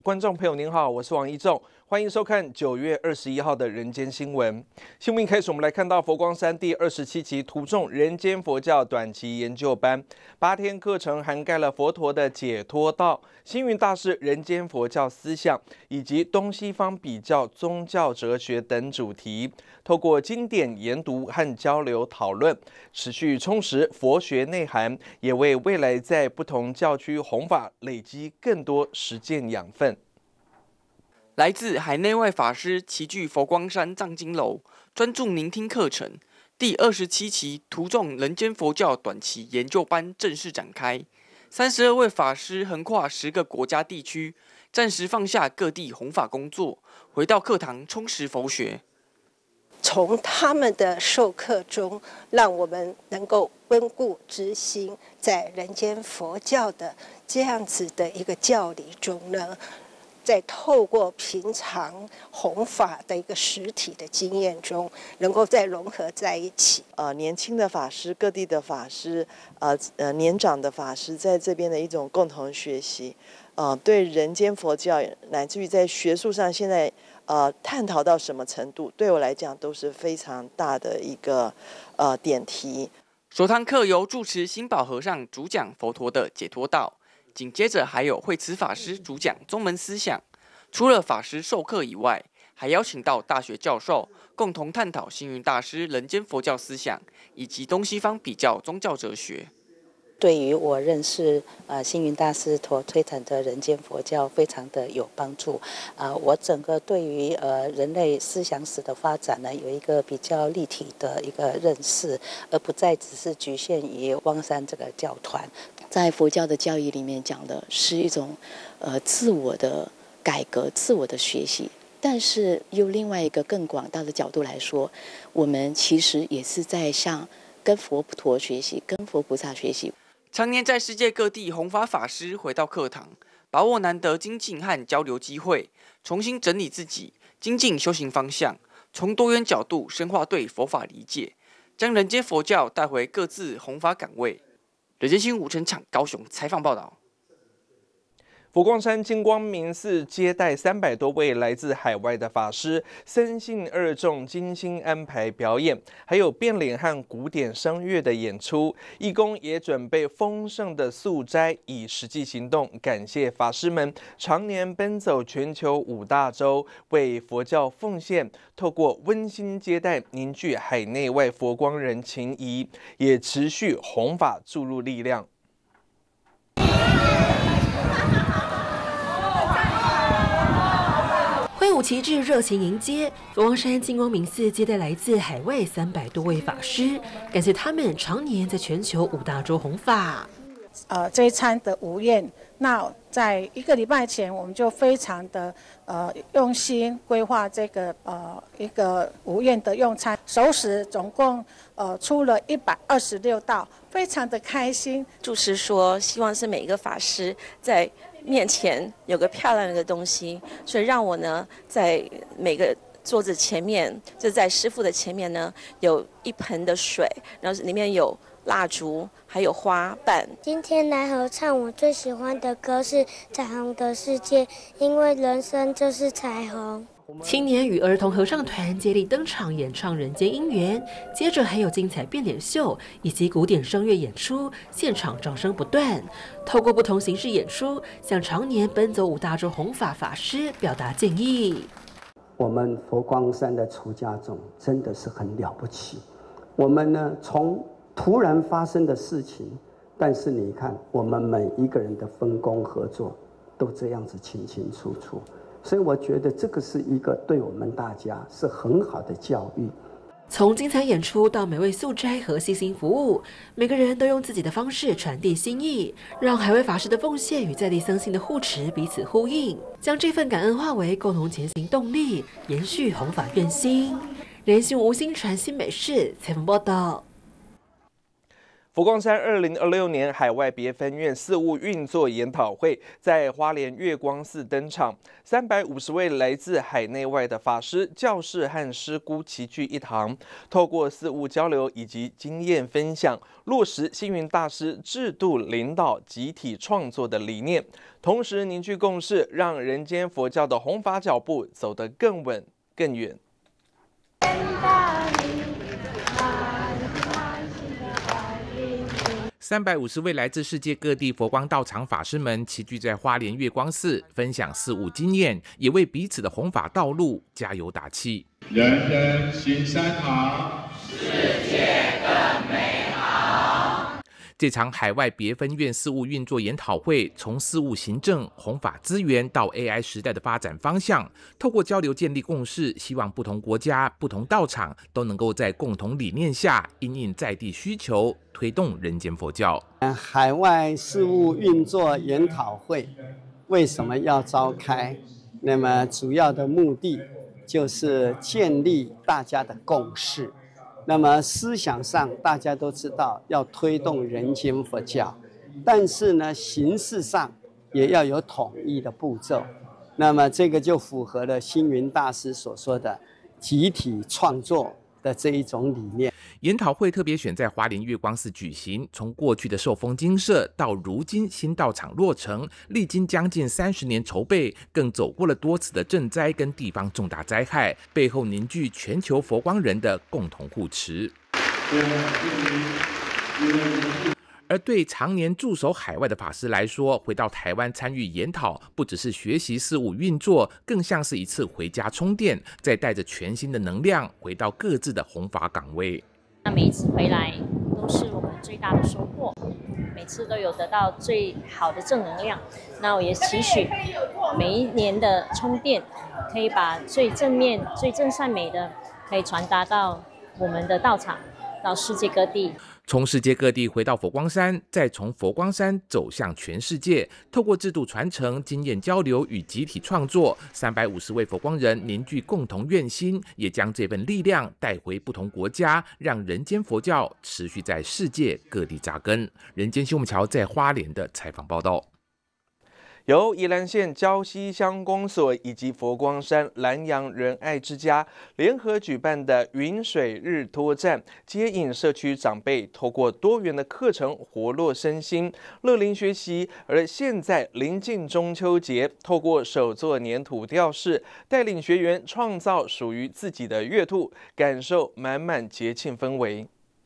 观众朋友您好，我是王一仲，欢迎收看9月21号的人间新闻。新闻一开始，我们来看到佛光山第27期图众人间佛教短期研究班，8天课程涵盖了佛陀的解脱道、星云大师人间佛教思想以及东西方比较宗教哲学等主题，透过经典研读和交流讨论，持续充实佛学内涵，也为未来在不同教区弘法累积更多实践养分。 来自海内外法师齐聚佛光山藏经楼，专注聆听课程。第27期图众人间佛教短期研究班正式展开。32位法师横跨10个国家地区，暂时放下各地弘法工作，回到课堂充实佛学。 从他们的授课中，让我们能够温故知新，在人间佛教的这样子的一个教理中呢，在透过平常弘法的一个实体的经验中，能够再融合在一起。 年轻的法师、各地的法师，年长的法师，在这边的一种共同学习，对人间佛教，乃至于在学术上，现在探讨到什么程度，对我来讲都是非常大的一个点题。 首堂课由住持心保和尚主讲佛陀的解脱道。紧接着还有慧慈法师主讲宗门思想，除了法师授课以外，还邀请到大学教授共同探讨星云大师人间佛教思想以及东西方比较宗教哲学。 对于我认识星云大师所推崇的人间佛教非常的有帮助。我整个对于人类思想史的发展呢，有一个比较立体的一个认识，而不再只是局限于汪山这个教团。在佛教的教义里面讲的是一种自我的改革、自我的学习。但是用另外一个更广大的角度来说，我们其实也是在向跟佛陀学习、跟佛菩萨学习。 常年在世界各地弘法法师回到课堂，把握难得精进和交流机会，重新整理自己，精进修行方向，从多元角度深化对佛法理解，将人间佛教带回各自弘法岗位。人间新闻吴成场高雄采访报道。 佛光山金光明寺接待300多位来自海外的法师，僧信二众精心安排表演，还有变脸和古典声乐的演出。义工也准备丰盛的素斋，以实际行动感谢法师们常年奔走全球5大洲，为佛教奉献，透过温馨接待凝聚海内外佛光人情谊，也持续弘法注入力量。 挥舞旗帜，热情迎接佛光山金光明寺接待来自海外300多位法师，感谢他们常年在全球5大洲弘法。 这一餐的午宴，那在1个礼拜前，我们就非常的用心规划这个一个午宴的用餐，熟食总共出了126道，非常的开心。 住持说，希望是每一个法师在面前有个漂亮的东西，所以让我呢在每个桌子前面，就在师父的前面呢，有一盆的水，然后里面有蜡烛，还有花瓣。 今天来合唱，我最喜欢的歌是《彩虹的世界》，因为人生就是彩虹。 青年与儿童合唱团接力登场演唱《人间姻缘》，接着还有精彩变脸秀以及古典声乐演出，现场掌声不断。透过不同形式演出，向常年奔走5大洲弘法法师表达敬意。 我们佛光山的出家众真的是很了不起。我们呢，从突然发生的事情，但是你看，我们每一个人的分工合作都这样子清清楚楚。所以我觉得这个是一个对我们大家是很好的教育。 从精彩演出到美味素斋和细心服务，每个人都用自己的方式传递心意，让海外法师的奉献与在地僧信的护持彼此呼应，将这份感恩化为共同前行动力，延续弘法愿心。人心吴新传新北市采访报道。 佛光山2026年海外别分院事务运作研讨会在花莲月光寺登场，350位来自海内外的法师、教士和师姑齐聚一堂，透过事务交流以及经验分享，落实星云大师制度领导、集体创作的理念，同时凝聚共识，让人间佛教的弘法脚步走得更稳、更远。 350位来自世界各地佛光道场法师们齐聚在花莲月光寺，分享事务经验，也为彼此的弘法道路加油打气。 人人行善行，世界更美好。 这场海外别分院事务运作研讨会，从事务行政、弘法资源到 AI 时代的发展方向，透过交流建立共识，希望不同国家、不同道场都能够在共同理念下，因应在地需求，推动人间佛教。 海外事务运作研讨会为什么要召开？那么主要的目的就是建立大家的共识。那么思想上大家都知道要推动人间佛教，但是呢形式上也要有统一的步骤。那么这个就符合了星云大师所说的集体创作的这一种理念。 研讨会特别选在花莲月光寺举行，从过去的寿丰精舍到如今新道场落成，历经将近30年筹备，更走过了多次的赈灾跟地方重大灾害，背后凝聚全球佛光人的共同护持。而对常年驻守海外的法师来说，回到台湾参与研讨，不只是学习事务运作，更像是一次回家充电，再带着全新的能量回到各自的弘法岗位。 那每一次回来都是我们最大的收获，每次都有得到最好的正能量。那我也期许每一年的充电，可以把最正面、最正善美的，可以传达到我们的道场，到世界各地。 从世界各地回到佛光山，再从佛光山走向全世界，透过制度传承、经验交流与集体创作，350位佛光人凝聚共同愿心，也将这份力量带回不同国家，让人间佛教持续在世界各地扎根。人间新闻桥在花莲的采访报道。 由宜兰县礁溪乡公所以及佛光山南洋仁爱之家联合举办的云水日托站，接引社区长辈透过多元的课程活络身心，乐龄学习。而现在临近中秋节，透过手作黏土吊饰，带领学员创造属于自己的乐兔，感受满满节庆氛围。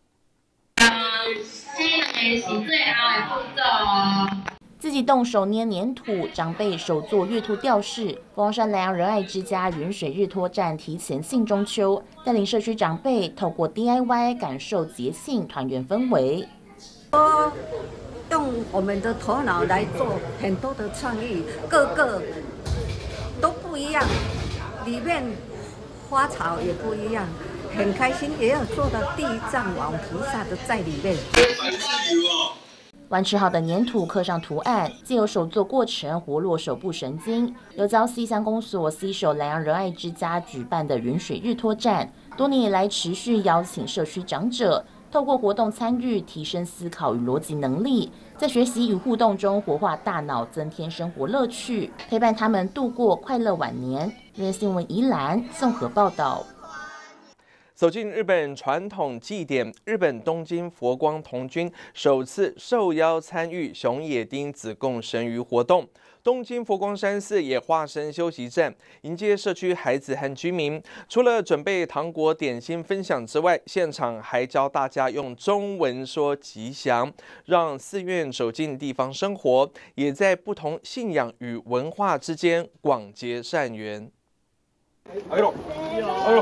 自己动手捏黏土，长辈手做月兔吊饰。佛光山南洋仁爱之家云水日托站提前庆中秋，带领社区长辈透过 DIY 感受节庆团圆氛围。 用我们的头脑来做很多的创意，个个都不一样，里面花草也不一样，很开心。也有做到地藏王菩萨的在里面。 玩吃好的黏土刻上图案，借由手作过程活络手部神经。由礁溪乡公所 C 手南洋仁爱之家举办的云水日托站，多年以来持续邀请社区长者，透过活动参与，提升思考与逻辑能力，在学习与互动中活化大脑，增添生活乐趣，陪伴他们度过快乐晚年。人新闻宜兰综合报道。 走进日本传统祭典，日本东京佛光童军首次受邀参与熊野町子贡神鱼活动。东京佛光山寺也化身休息站，迎接社区孩子和居民。除了准备糖果点心分享之外，现场还教大家用中文说吉祥，让寺院走进地方生活，也在不同信仰与文化之间广结善缘。哎呦，哎呦！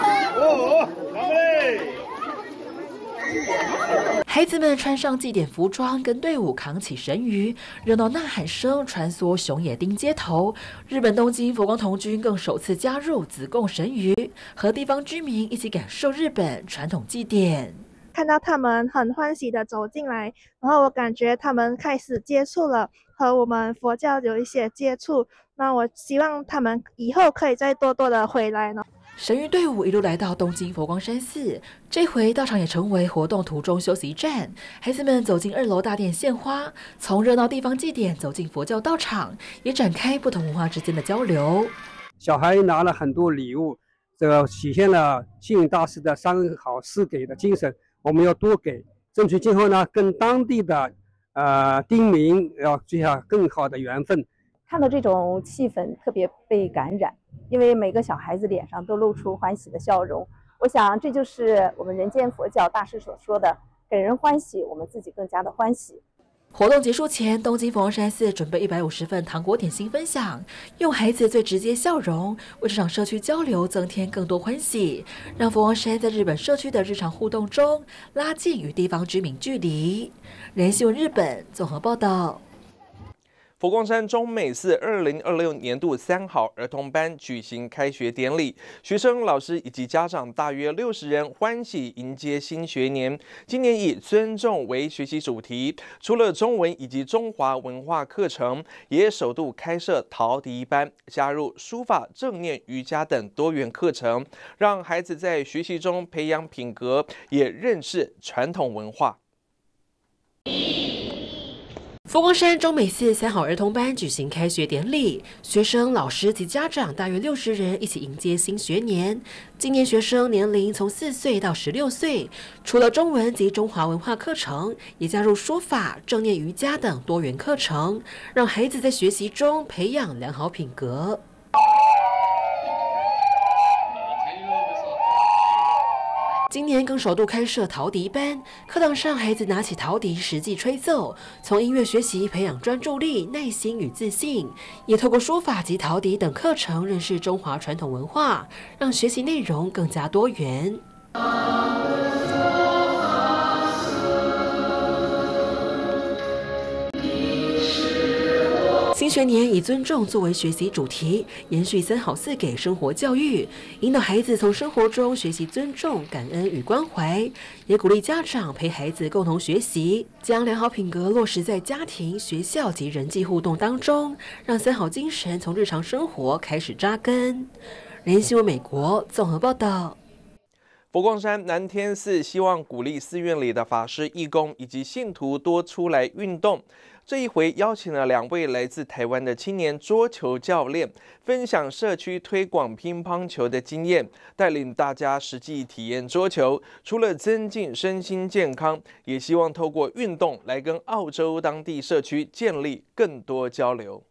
孩子们穿上祭典服装，跟队伍扛起神鱼，热闹呐喊声穿梭熊野町街头。日本东京佛光童军更首次加入子贡神鱼，和地方居民一起感受日本传统祭典。 看到他们很欢喜的走进来，然后我感觉他们开始接触了，和我们佛教有一些接触。那我希望他们以后可以再多多的回来呢。 神谕队伍一路来到东京佛光山寺，这回道场也成为活动途中休息站。孩子们走进2楼大殿献花，从热闹地方祭典走进佛教道场，也展开不同文化之间的交流。 小孩拿了很多礼物，这个体现了星云大师的三好四给的精神，我们要多给，争取今后呢跟当地的町民要结下更好的缘分。 看到这种气氛特别被感染，因为每个小孩子脸上都露出欢喜的笑容。我想这就是我们人间佛教大师所说的给人欢喜，我们自己更加的欢喜。 活动结束前，东京佛光山寺准备150份糖果点心分享，用孩子最直接笑容为这场社区交流增添更多欢喜，让佛光山在日本社区的日常互动中拉近与地方居民距离。人新闻日本综合报道。 佛光山中美寺2026年度3好儿童班举行开学典礼，学生、老师以及家长大约60人欢喜迎接新学年。今年以尊重为学习主题，除了中文以及中华文化课程，也首度开设陶笛班，加入书法、正念、瑜伽等多元课程，让孩子在学习中培养品格，也认识传统文化。 佛光山中美寺3好儿童班举行开学典礼，学生、老师及家长大约60人一起迎接新学年。今年学生年龄从4岁到16岁，除了中文及中华文化课程，也加入书法、正念、瑜伽等多元课程，让孩子在学习中培养良好品格。今年更首度开设陶笛班，课堂上孩子拿起陶笛实际吹奏，从音乐学习培养专注力、耐心与自信，也透过书法及陶笛等课程认识中华传统文化，让学习内容更加多元。新学年以尊重作为学习主题，延续3好4给生活教育，引导孩子从生活中学习尊重、感恩与关怀，也鼓励家长陪孩子共同学习，将良好品格落实在家庭、学校及人际互动当中，让3好精神从日常生活开始扎根。人新闻美国综合报道。 佛光山南天寺希望鼓励寺院里的法师、义工以及信徒多出来运动。这一回邀请了2位来自台湾的青年桌球教练，分享社区推广乒乓球的经验，带领大家实际体验桌球。除了增进身心健康，也希望透过运动来跟澳洲当地社区建立更多交流。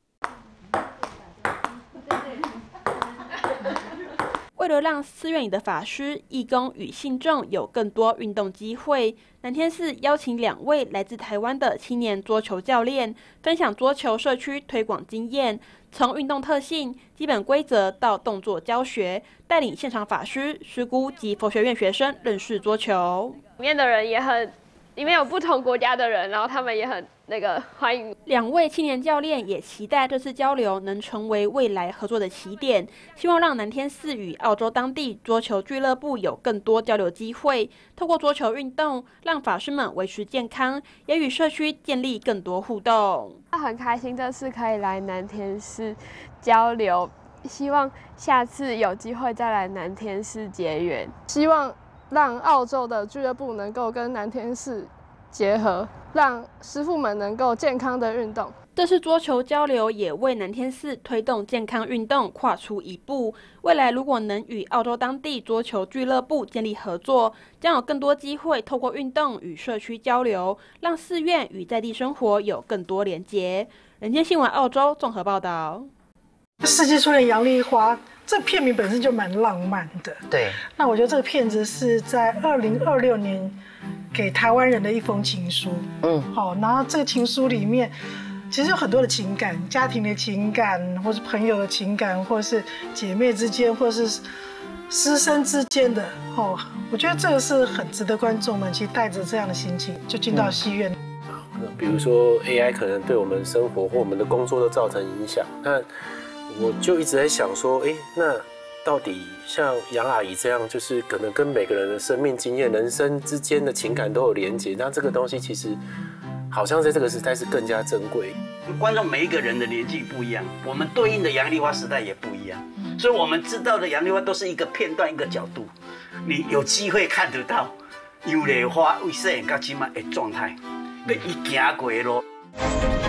为了让寺院里的法师、义工与信众有更多运动机会，南天寺邀请2位来自台湾的青年桌球教练，分享桌球社区推广经验，从运动特性、基本规则到动作教学，带领现场法师、师姑及佛学院学生认识桌球。 里面的人也很，里面有不同国家的人，然后他们也很欢迎。 2位青年教练也期待这次交流能成为未来合作的起点，希望让南天寺与澳洲当地桌球俱乐部有更多交流机会，透过桌球运动让法师们维持健康，也与社区建立更多互动。 很开心这次可以来南天寺交流，希望下次有机会再来南天寺结缘， 希望让澳洲的俱乐部能够跟南天寺结合，让师父们能够健康的运动。 这次桌球交流也为南天寺推动健康运动跨出一步。未来如果能与澳洲当地桌球俱乐部建立合作，将有更多机会透过运动与社区交流，让寺院与在地生活有更多连结。人间新闻澳洲综合报道。 世纪初恋杨丽花这片名本身就蛮浪漫的， 对。 那我觉得这个片子是在2026年给台湾人的一封情书，好，然后这个情书里面其实有很多的情感，家庭的情感，或是朋友的情感，或是姐妹之间，或是师生之间的，我觉得这个是很值得观众们其实带着这样的心情就进到戏院。 比如说 AI 可能对我们生活或我们的工作都造成影响，那我就一直在想说，那到底像杨阿姨这样，就是可能跟每个人的生命经验、人生之间的情感都有连结，那这个东西其实好像在这个时代是更加珍贵。 观众每一个人的年纪不一样，我们对应的杨丽花时代也不一样，所以我们知道的杨丽花都是一个片段一个角度，你有机会看得到杨丽花为细汉到今嘛的状态，跟伊行过的路。